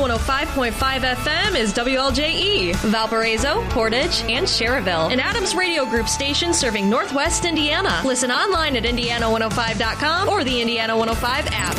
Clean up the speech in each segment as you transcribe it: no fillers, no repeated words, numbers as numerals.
105.5 FM is WLJE, Valparaiso, Portage, and Cherryville, an Adams Radio Group station serving Northwest Indiana. Listen online at Indiana105.com or the Indiana 105 app.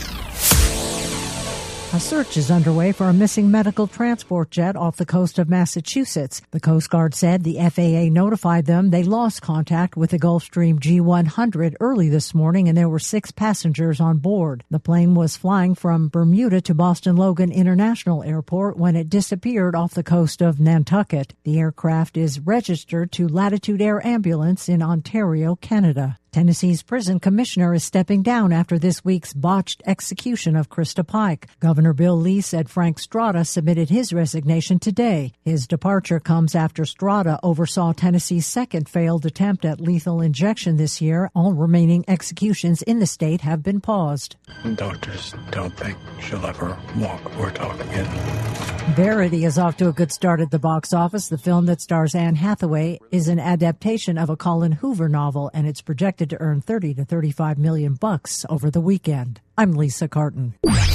A search is underway for a missing medical transport jet off the coast of Massachusetts. The Coast Guard said the FAA notified them they lost contact with the Gulfstream G100 early this morning, and there were 6 passengers on board. The plane was flying from Bermuda to Boston Logan International Airport when it disappeared off the coast of Nantucket. The aircraft is registered to Latitude Air Ambulance in Ontario, Canada. Tennessee's prison commissioner is stepping down after this week's botched execution of Krista Pike. Governor Bill Lee said Frank Strada submitted his resignation today. His departure comes after Strada oversaw Tennessee's second failed attempt at lethal injection this year. All remaining executions in the state have been paused. Doctors don't think she'll ever walk or talk again. Verity is off to a good start at the box office. The film that stars Anne Hathaway is an adaptation of a Colin Hoover novel, and it's projected to earn $30 to $35 million over the weekend. I'm Lisa Carton.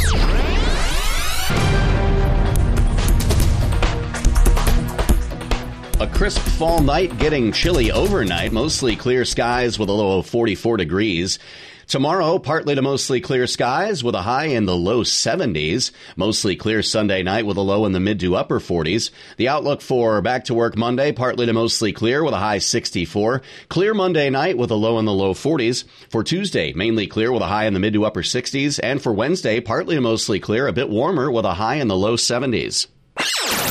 A crisp fall night getting chilly overnight. Mostly clear skies with a low of 44 degrees. Tomorrow, partly to mostly clear skies with a high in the low 70s. Mostly clear Sunday night with a low in the mid to upper 40s. The outlook for back to work Monday, partly to mostly clear with a high 64. Clear Monday night with a low in the low 40s. For Tuesday, mainly clear with a high in the mid to upper 60s. And for Wednesday, partly to mostly clear, a bit warmer with a high in the low 70s.